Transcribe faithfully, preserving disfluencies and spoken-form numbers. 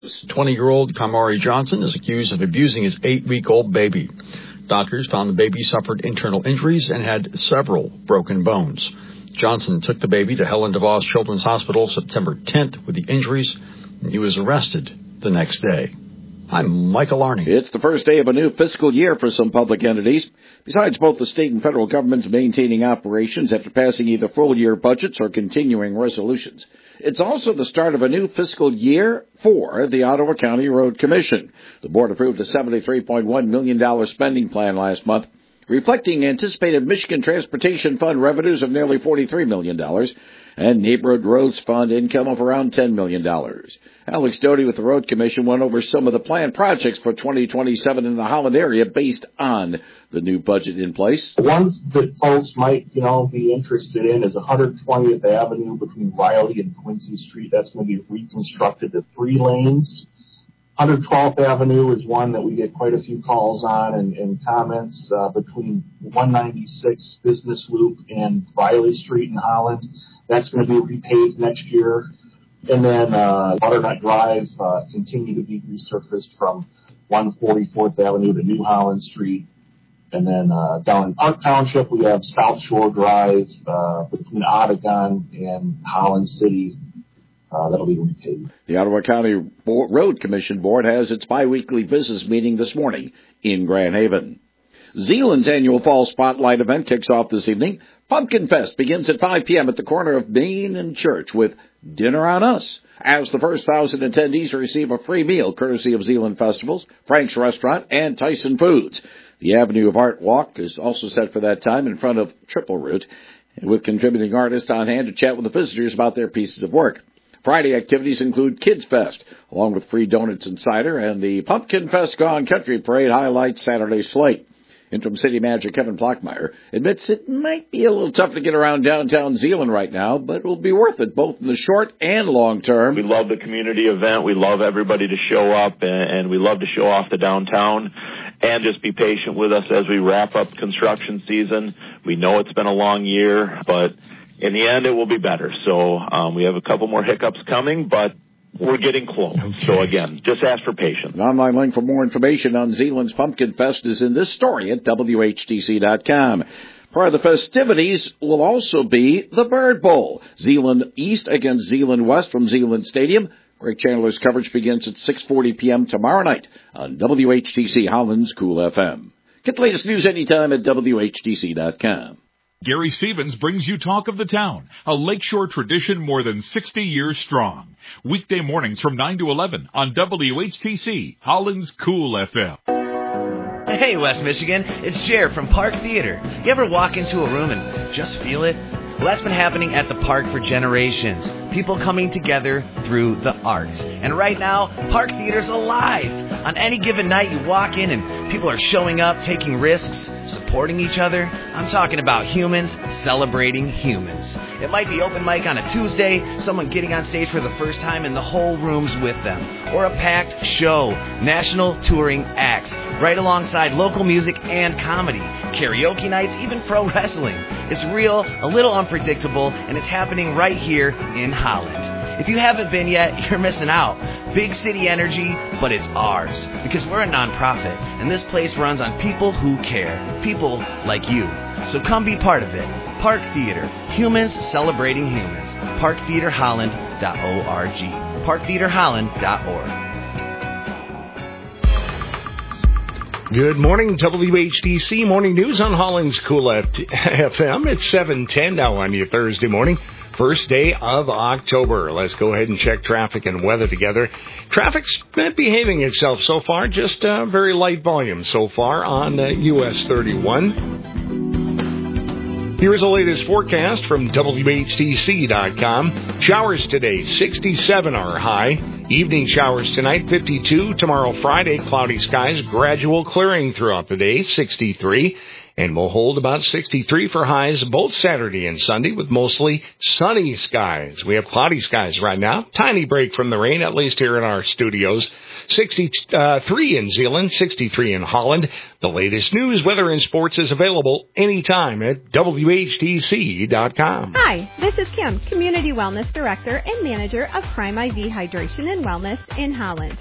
twenty-year-old Kamari Johnson is accused of abusing his eight-week-old baby. Doctors found the baby suffered internal injuries and had several broken bones. Johnson took the baby to Helen DeVos Children's Hospital September tenth with the injuries, and he was arrested the next day. I'm Michael Arney. It's the first day of a new fiscal year for some public entities. Besides both the state and federal governments maintaining operations after passing either full-year budgets or continuing resolutions, it's also the start of a new fiscal year for the Ottawa County Road Commission. The board approved a seventy-three point one million dollars spending plan last month, reflecting anticipated Michigan Transportation Fund revenues of nearly forty-three million dollars and Neighborhood Roads Fund income of around ten million dollars. Alex Doty with the Road Commission went over some of the planned projects for twenty twenty-seven in the Holland area based on the new budget in place. The ones that folks might, you know, be interested in is one hundred twentieth Avenue between Riley and Quincy Street. That's going to be reconstructed to three lanes. one hundred twelfth Avenue is one that we get quite a few calls on and, and comments uh, between one ninety-six Business Loop and Riley Street in Holland. That's going to be repaved next year. And then uh, Butternut Drive uh, continue to be resurfaced from one forty-fourth Avenue to New Holland Street. And then uh, down in Park Township, we have South Shore Drive uh, between Ottagon and Holland City. Uh, that'll be repaved. The Ottawa County Bo- Road Commission Board has its biweekly business meeting this morning in Grand Haven. Zeeland's annual Fall Spotlight event kicks off this evening. Pumpkin Fest begins at five p.m. at the corner of Main and Church with Dinner on Us, as the first thousand attendees receive a free meal courtesy of Zeeland Festivals, Frank's Restaurant, and Tyson Foods. The Avenue of Art Walk is also set for that time in front of Triple Route, with contributing artists on hand to chat with the visitors about their pieces of work. Friday activities include Kids Fest, along with free donuts and cider, and the Pumpkin Fest Gone Country Parade highlights Saturday's slate. Interim City Manager Kevin Plockmeyer admits it might be a little tough to get around downtown Zeeland right now, but it will be worth it both in the short and long term. We love the community event. We love everybody to show up, and we love to show off the downtown. And just be patient with us as we wrap up construction season. We know it's been a long year, but in the end, it will be better. So um, we have a couple more hiccups coming, but we're getting close. Okay. So, again, just ask for patience. An online link for more information on Zeeland's Pumpkin Fest is in this story at W H D C dot com. Part of the festivities will also be the Bird Bowl. Zeeland East against Zeeland West from Zeeland Stadium. Greg Chandler's coverage begins at six forty p.m. tomorrow night on W H D C Holland's Cool F M. Get the latest news anytime at W H D C dot com. Gary Stevens brings you Talk of the Town, a lakeshore tradition more than sixty years strong. Weekday mornings from nine to eleven on W H T C, Holland's Cool F M. Hey, West Michigan, it's Jer from Park Theater. You ever walk into a room and just feel it? Well, that's been happening at the park for generations. People coming together through the arts. And right now, Park Theater's alive. On any given night, you walk in and people are showing up, taking risks, supporting each other. I'm talking about humans celebrating humans. It might be open mic on a Tuesday, someone getting on stage for the first time and the whole room's with them. Or a packed show, national touring acts, right alongside local music and comedy. Karaoke nights, even pro wrestling. It's real, a little unpredictable, and it's happening right here in Holland. If you haven't been yet, you're missing out. Big city energy, but it's ours. Because we're a nonprofit, and this place runs on people who care. People like you. So come be part of it. Park Theater. Humans celebrating humans. park theater holland dot org. park theater holland dot org. Good morning, W H D C Morning News on Holland's Cool F M. It's seven ten now on your Thursday morning, first day of October. Let's go ahead and check traffic and weather together. Traffic's been behaving itself so far, just uh, very light volume so far on uh, U S thirty-one. Here's the latest forecast from W H D C dot com. Showers today, sixty-seven our high. Evening showers tonight, fifty-two. Tomorrow, Friday, cloudy skies, gradual clearing throughout the day, sixty-three. and will hold about sixty-three for highs both Saturday and Sunday with mostly sunny skies. We have cloudy skies right now. Tiny break from the rain, at least here in our studios. sixty-three in Zeeland, sixty-three in Holland. The latest news, weather, and sports is available anytime at W H T C dot com. Hi, this is Kim, Community Wellness Director and Manager of Prime I V Hydration and Wellness in Holland.